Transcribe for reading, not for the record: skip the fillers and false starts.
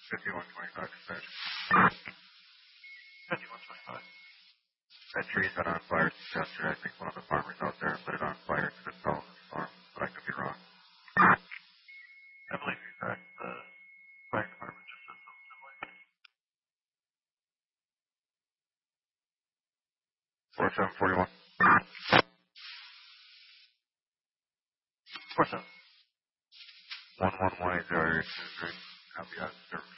5125 dispatch. 5125. That tree's been on fire since yesterday. I think one of the farmers out there put it on fire because it fell on his farm, but I could be wrong. I believe you're correct. The fire department just said something similar. 4741. 47. 1118 area 23. Copy that.